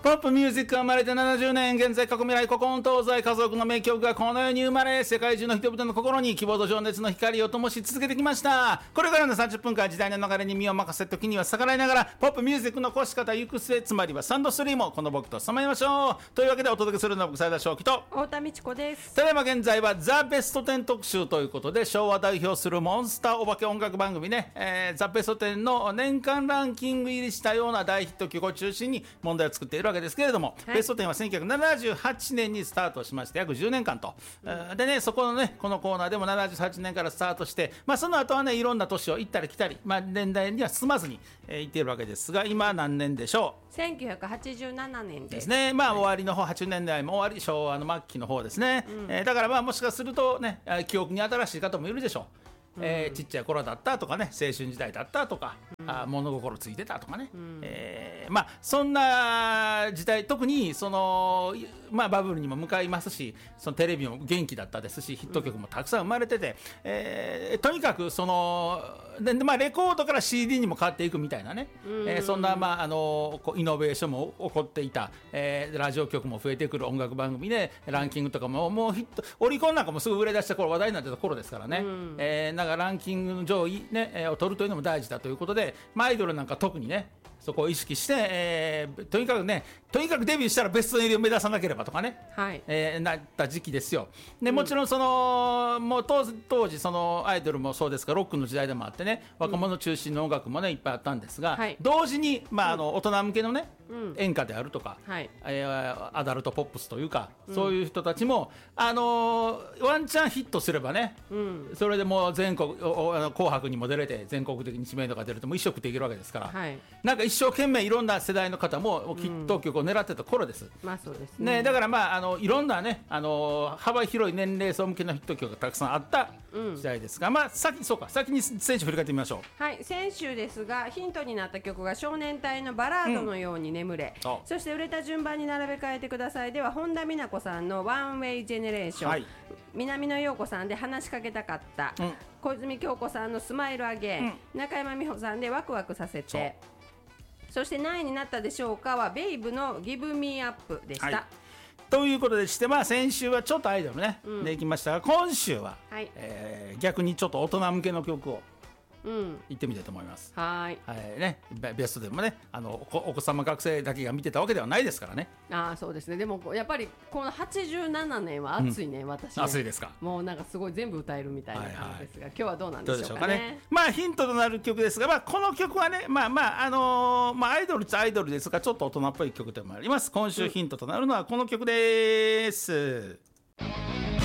ポップミュージックが生まれて70年、現在過去未来古今東西家族の名曲がこの世に生まれ、世界中の人々の心に希望と情熱の光を灯し続けてきました。これからの30分間、時代の流れに身を任せ、時には逆らいながらポップミュージックの起こし方、行く末、つまりはサンドスリーもこの僕とさまりましょう。というわけでお届けするのは僕、斉田正樹と太田美智子です。 ただいま現在はザ・ベスト10特集ということで、昭和代表するモンスターお化け音楽番組ね、ザ・ベスト10の年間ランキング入りしたような大ヒット曲を中心に問題を作っているわけですけれども、はい、ベスト10は1978年にスタートしまして約10年間と、でね、そこのねこのコーナーでも78年からスタートして、その後はねいろんな年を行ったり来たり、年代には進まずに、行っているわけですが、今何年でしょう。 1987年ですね。終わりの方、80年代も終わり、昭和の末期の方ですね、だからもしかするとね、記憶に新しい方もいるでしょう。ちっちゃい頃だったとかね、青春時代だったとか、物心ついてたとかね、そんな時代、特にその、バブルにも向かいますし、そのテレビも元気だったですし、ヒット曲もたくさん生まれてて、とにかくそので、レコードから CD にも変わっていくみたいなね、そんな、イノベーションも起こっていた、ラジオ局も増えてくる音楽番組で、ランキングとかもうヒット、オリコンなんかもすぐ売れ出した頃、話題になってた頃ですからね、だからランキングの上位、を取るというのも大事だということで、アイドルなんか特にねそこを意識して、とにかくデビューしたらベスト入りを目指さなければとかね、なった時期ですよ。でもちろんそのもう当時そのアイドルもそうですが、ロックの時代でもあってね、若者中心の音楽もねいっぱいあったんですが、同時に、大人向けのね、演歌であるとか、アダルトポップスというか、そういう人たちもワンチャンヒットすればね、それでもう全国紅白にも出れて、全国的に知名度が出るともう一色できるわけですから、なんか一生懸命いろんな世代の方もヒット曲を狙ってた頃です。 そうですね。 だからいろんなね幅広い年齢層向けのヒット曲がたくさんあった時代ですが、先に選手振り返ってみましょう。 はい、先週ですがヒントになった曲が少年隊のバラードのように眠れ、そして売れた順番に並べ替えてくださいでは、本田美奈子さんのワンウェイジェネレーション、南野陽子さんで話しかけたかった、小泉京子さんのスマイルアゲイン、中山美穂さんでワクワクさせて、そして何位になったでしょうかはベイブのギブミーアップでした。 ということでして、先週はちょっとアイドルね、でいきましたが、今週は、逆にちょっと大人向けの曲を行ってみたいと思います。ベストでもね、お子様学生だけが見てたわけではないですからね。 そうですね。でもやっぱりこの87年は熱いね、私ね。 熱いですか。 もうなんかすごい全部歌えるみたいな感じですが、今日はどうなんでしょうかね。 ヒントとなる曲ですが、この曲はね、アイドルっちゃアイドルですが、ちょっと大人っぽい曲でもあります。今週ヒントとなるのはこの曲です。